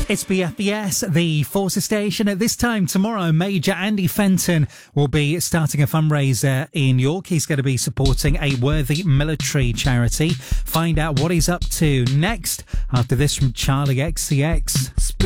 It's BFBS, the Forces station. At this time tomorrow, Major Andy Fenton will be starting a fundraiser in York. He's going to be supporting a worthy military charity. Find out what he's up to next after this from Charlie XCX.